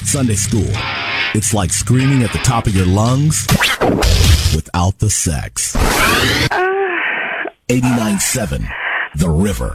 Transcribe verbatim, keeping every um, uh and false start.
Sunday school. It's like screaming at the top of your lungs without the sex. eighty-nine point seven The River.